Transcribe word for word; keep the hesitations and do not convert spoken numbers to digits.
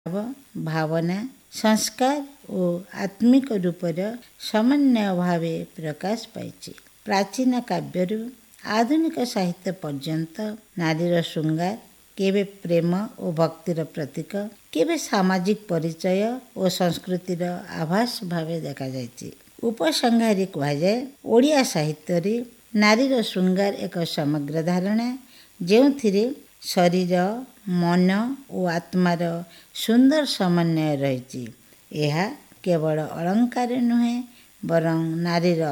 भावना संस्कार और आत्मिक रूपर समन्वय भाव प्रकाश पाई। प्राचीन काव्यरू आधुनिक साहित्य पर्यंत नारीर श्रृंगार केवे प्रेम और भक्तिर प्रतीक, केवे सामाजिक परिचय और संस्कृतिर आभास भाव देखा जायछि। उपसंहारी कहुए ओडिया साहित्य नारीर श्रृंगार एक समग्र धारणा, जो शरीर मन और आत्मार सुंदर समन्वय रही। यह केवल अलंकार नुहे बरं नारीर